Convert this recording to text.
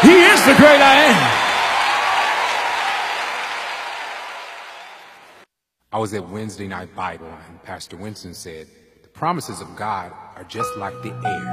He is the great I am. I was at Wednesday Night Bible, and Pastor Winston said, "The promises of God are just like the air.